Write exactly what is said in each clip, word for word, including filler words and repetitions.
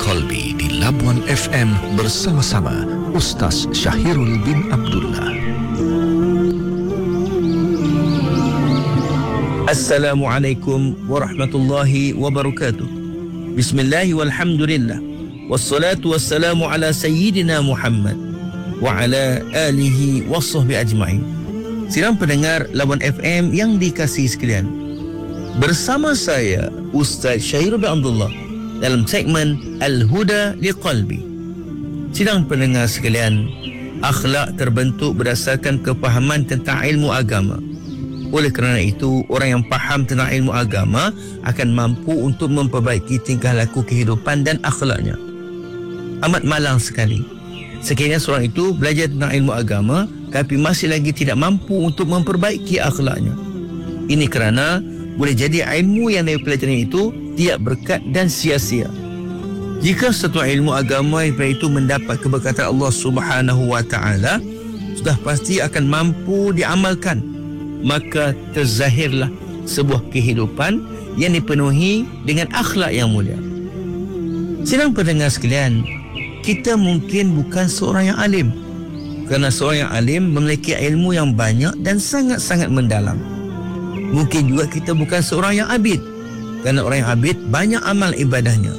Qalbi di Labuan F M bersama-sama Ustaz Syahirul bin Abdullah. Assalamualaikum warahmatullahi wabarakatuh. Bismillahi walhamdulillah. Wassalatu wassalamu ala sayyidina Muhammad wa ala alihi wa sahbihi ajma'in. Sidang pendengar Labuan F M yang dikasihi sekalian, bersama saya Ustaz Syahirul bin Abdullah dalam segmen Al-Huda Liqalbi. Sidang pendengar sekalian, akhlak terbentuk berdasarkan kefahaman tentang ilmu agama. Oleh kerana itu, orang yang faham tentang ilmu agama akan mampu untuk memperbaiki tingkah laku kehidupan dan akhlaknya. Amat malang sekali sekiranya seorang itu belajar tentang ilmu agama tapi masih lagi tidak mampu untuk memperbaiki akhlaknya. Ini kerana boleh jadi ilmu yang dia pelajari itu tidak berkat dan sia-sia. Jika satu ilmu agama itu mendapat keberkatan Allah Subhanahu wa taala, sudah pasti akan mampu diamalkan, maka terzahirlah sebuah kehidupan yang dipenuhi dengan akhlak yang mulia. Sidang pendengar sekalian, kita mungkin bukan seorang yang alim, kerana seorang yang alim memiliki ilmu yang banyak dan sangat-sangat mendalam. Mungkin juga kita bukan seorang yang abid, kerana orang yang abid banyak amal ibadahnya.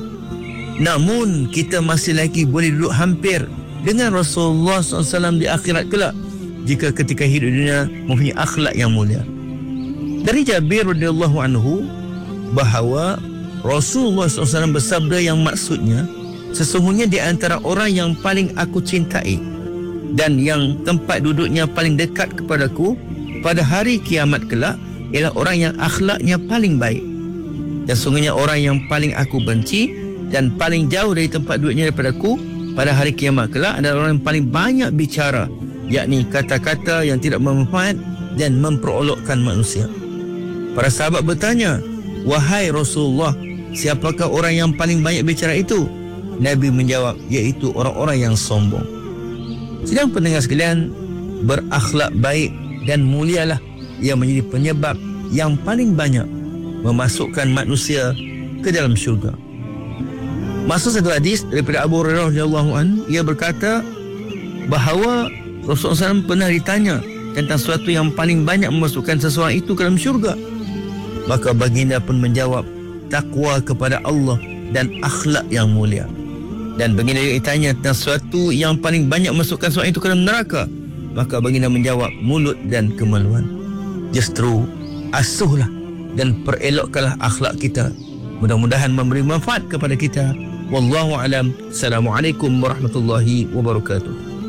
Namun kita masih lagi boleh duduk hampir dengan Rasulullah sallallahu alaihi wasallam di akhirat kelak, jika ketika hidup dunia mempunyai akhlak yang mulia. Dari Jabir radhiyallahu anhu bahawa Rasulullah sallallahu alaihi wasallam bersabda yang maksudnya, sesungguhnya di antara orang yang paling aku cintai dan yang tempat duduknya paling dekat kepadaku pada hari kiamat kelak ialah orang yang akhlaknya paling baik. Dan sungguhnya orang yang paling aku benci dan paling jauh dari tempat duduknya daripada aku pada hari kiamat kelak adalah orang yang paling banyak bicara, yakni kata-kata yang tidak bermanfaat dan memperolokkan manusia. Para sahabat bertanya, wahai Rasulullah, siapakah orang yang paling banyak bicara itu? Nabi menjawab, iaitu orang-orang yang sombong. Sidang pendengar sekalian, berakhlak baik dan mulialah yang menjadi penyebab yang paling banyak memasukkan manusia ke dalam syurga. Masuk satu hadis daripada Abu Hurairah radhiyallahu anhu, ia berkata bahawa Rasulullah sallallahu alaihi wasallam pernah ditanya tentang sesuatu yang paling banyak memasukkan seseorang itu ke dalam syurga. Maka baginda pun menjawab, takwa kepada Allah dan akhlak yang mulia. Dan baginda ditanya tentang sesuatu yang paling banyak memasukkan seseorang itu ke dalam neraka. Maka baginda menjawab, mulut dan kemaluan. Justru asuhlah dan perelokkanlah akhlak kita. Mudah-mudahan memberi manfaat kepada kita. Wallahu alam. Assalamualaikum warahmatullahi wabarakatuh.